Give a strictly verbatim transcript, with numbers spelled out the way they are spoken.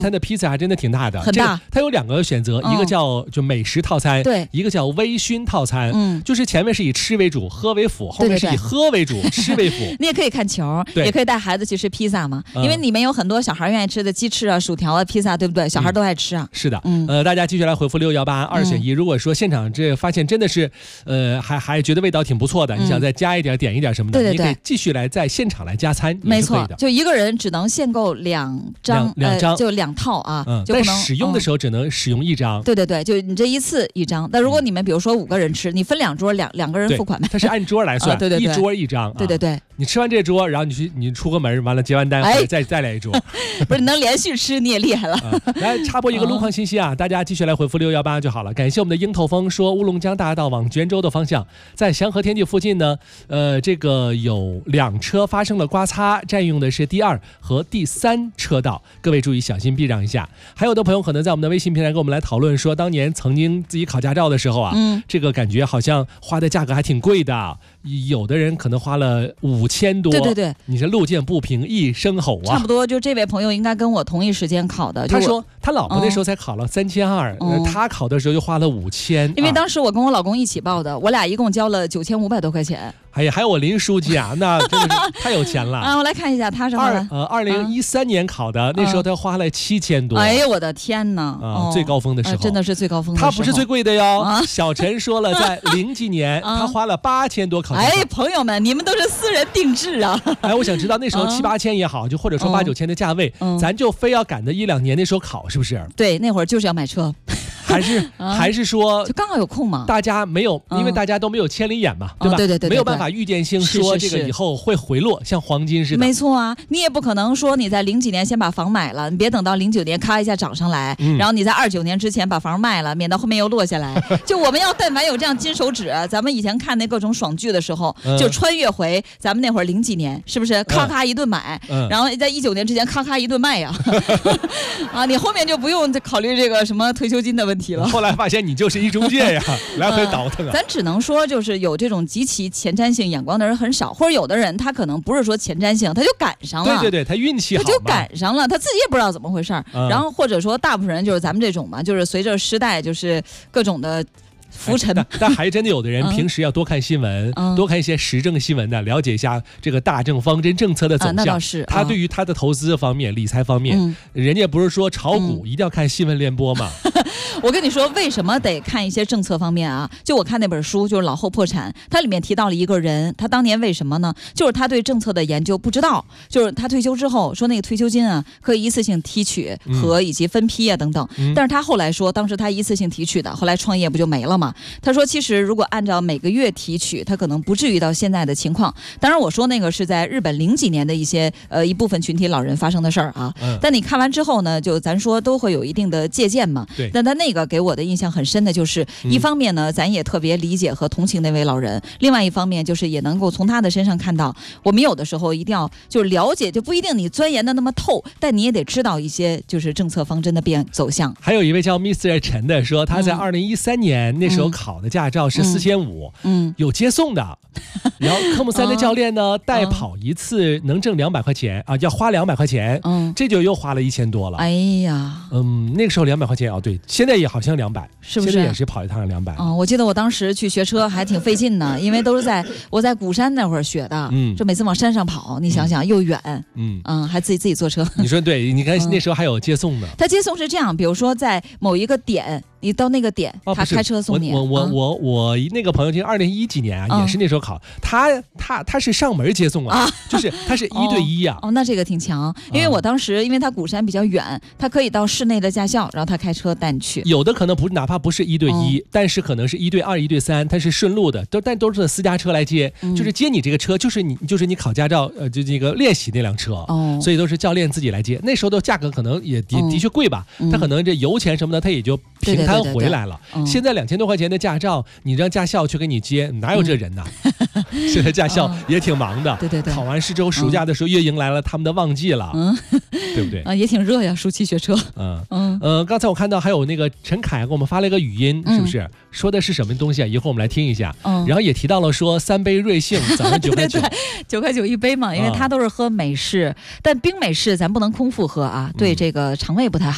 它的披萨还真的挺大的， 很大。这个、 它有两个选择，嗯、一个叫就美食套餐， 对， 一个叫微醺套餐。嗯，就是前面是以吃为主，喝为辅，后面是以喝为主，对对对吃为辅。 你也可以看球，也可以带孩子去吃披萨嘛，嗯、因为里面有很多小孩愿意吃的鸡翅啊、薯条啊、披萨，对不对？小孩都爱吃啊。 嗯、是的，嗯，呃，大家继续来回复六幺八二选一。嗯、如果说现场这发现真的是，呃，还还觉得味道挺不错的，嗯、你想再加一点、点一点什么的， 对对对， 你可以继续来在现场来加餐， 没错，就一个人只能限购两张， 两张、 呃、就两套啊， 嗯、 就不能但使用的时候只能使用一张。 嗯、对对对，就你这一次一张。但如果你们比如说五个人吃，你分两桌，两两个人付款呗。 它是按桌来算， 啊、对对对， 一桌一张。 对对对， 你吃完这桌，然后你去你出个门，完了结完单，哎、再再来一桌。 不是你能连续吃，你也厉害了。 啊、来插播一个路况信息啊，大家继续来回复六幺八就好了。感谢我们的鹰头风说，乌龙江大道往泉州的方向，在祥和天地附近呢，呃，这个有两车发生了刮擦，占用的是第二和第三车道，各位注意小心避让一下。还有的朋友可能在我们的微信平台跟我们来讨论说，当年曾经自己考驾照的时候啊，嗯、这个感觉好像花的价格还挺贵的，有的人可能花了五千多。 对对对， 你这路见不平一声吼啊！ 差不多，就这位朋友应该跟我同一时间考的。 他说他老婆那时候才考了三千二，他考的时候就花了五千。 因为当时我跟我老公一起报的，我俩一共交了九千五百多块钱。 哎呀，还有我林书记啊，那真的是太有钱了啊！我来看一下他是二呃二零一三年考的，啊、那时候他花了七千多。 哎呀，我的天哪！ 啊，哦、最高峰的时候、啊、 真的是最高峰的时候。 他不是最贵的哟。啊、小陈说了，在零几年、啊、他花了八千多考驾照。 哎，朋友们，你们都是私人定制啊！ 哎，我想知道那时候七八千也好，就或者说八九千的价位，嗯、咱就非要赶着一两年那时候考，是不是？ 对，那会儿就是要买车。 还是、啊、还是说， 就刚好有空嘛？ 大家没有，因为大家都没有千里眼嘛， 嗯、 对吧？ 哦、对对 对, 对， 没有办法预见性说这个以后会回落，像黄金似的。 没错啊，你也不可能说你在零几年先把房买了，你别等到零九年咔一下涨上来，嗯、然后你在二九年之前把房卖了，免得后面又落下来。就我们要但凡有这样金手指，咱们以前看那各种爽剧的时候，嗯、就穿越回咱们那会儿零几年，是不是？咔咔一顿买，嗯、然后在一九年之前咔咔一顿卖呀。啊，你后面就不用考虑这个什么退休金的问题了。 后来发现你就是一中介呀，来回倒腾啊、 嗯。咱只能说，就是有这种极其前瞻性眼光的人很少，或者有的人他可能不是说前瞻性，他就赶上了。 对对对，他运气好， 他就赶上了，他自己也不知道怎么回事儿。嗯、然后或者说，大部分人就是咱们这种嘛，就是随着时代，就是各种的。浮沉、 哎、但, 但还真的有的人平时要多看新闻、嗯、多看一些时政新闻的，了解一下这个大政方针政策的走向、啊、 那倒是、 他对于他的投资方面、理财方面、嗯、人家不是说炒股一定要看新闻联播吗？ 我跟你说为什么得看一些政策方面啊，就我看那本书就是老后破产，它里面提到了一个人，他当年为什么呢，就是他对政策的研究不知道，就是他退休之后说那个退休金啊可以一次性提取和以及分批啊等等、嗯、但是他后来说当时他一次性提取的，后来创业不就没了吗？他说其实如果按照每个月提取，他可能不至于到现在的情况。当然我说那个是在日本零几年的一些呃一部分群体老人发生的事儿啊、嗯、但你看完之后呢，就咱说都会有一定的借鉴嘛。 对， 但他那个给我的印象很深的就是、嗯、一方面呢咱也特别理解和同情那位老人，另外一方面就是也能够从他的身上看到，我们有的时候一定要就是了解，就不一定你钻研的那么透，但你也得知道一些就是政策方针的变走向。 还有一位叫 mister 陈的说，他在二零一三年、嗯、那时候考的驾照是四千五，嗯，有接送的。然后科目三的教练呢，代跑一次能挣两百块钱啊，要花两百块钱，嗯，这就又花了一千多了。 哎呀， 嗯，那个时候两百块钱哦，对，现在也好像两百， 是不是？ 现在也是跑一趟两百。 嗯，我记得我当时去学车还挺费劲的，因为都是在我在鼓山那会儿学的，嗯，就每次往山上跑，你想想又远，嗯嗯，还自己自己坐车。 你说对，你看那时候还有接送的。 他接送是这样，比如说在某一个点。你到那个点，哦、他开车送你。 我我我我那个朋友，就二零一几年啊，嗯、也是那时候考，他他他是上门接送啊，啊就是他是一对一啊。 哦，哦那这个挺强，因为我当时因为他鼓山比较远，他可以到市内的驾校，然后他开车带你去。 有的可能不哪怕不是一对一，嗯、但是可能是一对二、一对三，他是顺路的，都但都是私家车来接，嗯、就是接你这个车，就是你就是你考驾照呃就这个练习那辆车，哦、所以都是教练自己来接。那时候的价格可能也的、嗯、的确贵吧，他可能这油钱什么的他也就平摊回来了。对对对对，现在两千多块钱的驾照，你让驾校去给你接，哪有这人呢？嗯、现在驾校也挺忙的， 对对对。 考完试之后，暑假的时候又迎来了他们的旺季了，嗯，对不对？ 啊，也挺热呀，暑期学车。 嗯嗯呃，刚才我看到还有那个陈凯给我们发了一个语音，是不是？嗯、说的是什么东西啊？一会儿我们来听一下。嗯。然后也提到了说三杯瑞幸早上九块九， 九块九一杯嘛，因为他都是喝美式，嗯、但冰美式咱不能空腹喝啊，对这个肠胃不太好。